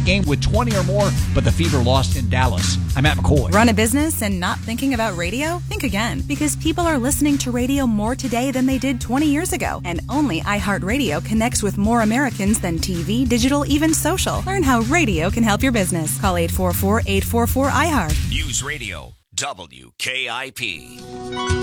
game with 20 or more, but the Fever lost in Dallas. I'm Matt McCoy. Run a business and not thinking about radio? Think again, because people are listening to radio more today than they did 20 years ago. And only iHeartRadio connects with more Americans than TV, digital, even social. Learn how radio can help your business. Call 844-844-iHeart. News Radio, WKIP.